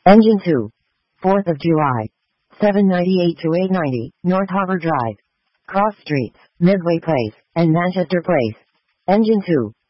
Engine 2. 4th of July. 798 to 890, North Harbour Drive. Cross Streets, Midway Place, and Manchester Place. Engine 2.